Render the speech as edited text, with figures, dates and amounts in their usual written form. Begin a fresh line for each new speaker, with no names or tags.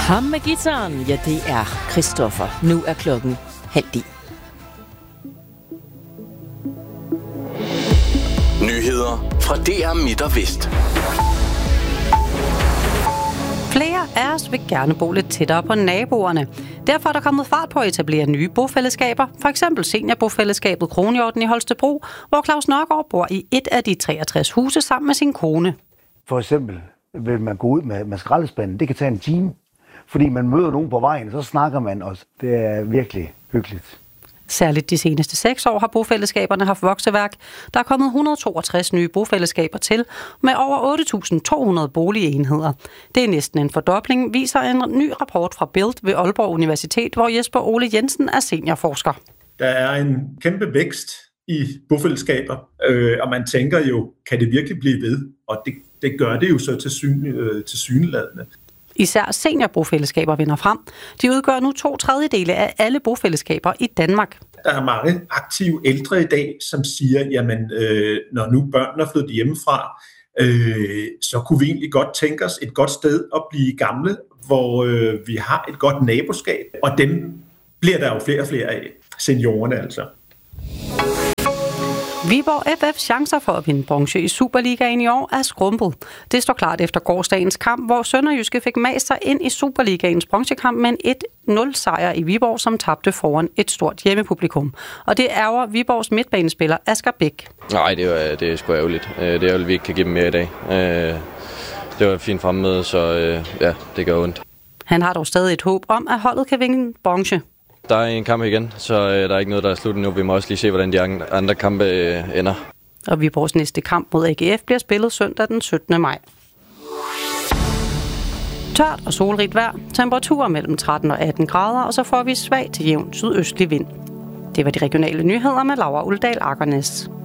Ham med guitaren, ja, det er Christoffer. Nu er klokken 9:30.
Nyheder fra DR Midt og Vest.
Flere af os vil gerne bo lidt tættere på naboerne. Derfor er der kommet fart på at etablere nye bofællesskaber. For eksempel seniorbofællesskabet Kronhjorten i Holstebro, hvor Claus Nørgaard bor i et af de 63 huse sammen med sin kone.
For eksempel vil man gå ud med skraldespanden. Det kan tage en time, fordi man møder nogen på vejen, så snakker man også. Det er virkelig hyggeligt.
Særligt de seneste 6 år har bofællesskaberne haft vokseværk. Der er kommet 162 nye bofællesskaber til, med over 8.200 boligenheder. Det er næsten en fordobling, viser en ny rapport fra Bild ved Aalborg Universitet, hvor Jesper Ole Jensen er seniorforsker.
Der er en kæmpe vækst i bofællesskaber, og man tænker jo, kan det virkelig blive ved? Og det gør det jo så tilsyneladende.
Især seniorbofællesskaber vinder frem. De udgør nu 2/3 af alle bofællesskaber i Danmark.
Der er mange aktive ældre i dag, som siger, jamen når nu børnene er flyttet hjemmefra, så kunne vi egentlig godt tænke os et godt sted at blive gamle, hvor vi har et godt naboskab, og dem bliver der jo flere og flere af, seniorerne altså.
Viborg FF's chancer for at vinde bronze i Superligaen i år er skrumpet. Det står klart efter gårsdagens kamp, hvor Sønderjyske fik mast sig ind i Superligaens bronzekamp med en 1-0-sejr i Viborg, som tabte foran et stort hjemmepublikum. Og det ærger Viborgs midtbanespiller Asger Bæk.
Nej, det er sgu ærgerligt. Det er ærgerligt, vi ikke kan give dem mere i dag. Det var et fint fremmøde, så ja, det gør ondt.
Han har dog stadig et håb om, at holdet kan vinde bronze.
Der er en kamp igen, så der er ikke noget, der er slut nu. Vi må også lige se, hvordan de andre kampe ender.
Og Viborgs næste kamp mod AGF bliver spillet søndag den 17. maj. Tørt og solrigt vejr, temperaturer mellem 13 og 18 grader, og så får vi svag til jævn sydøstlig vind. Det var de regionale nyheder med Laura Uldal Akernes.